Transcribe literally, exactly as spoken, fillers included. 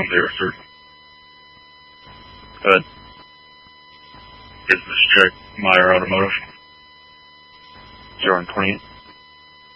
one zero, sir. Good. Business check, Meyer Automotive. zero one twenty-eight.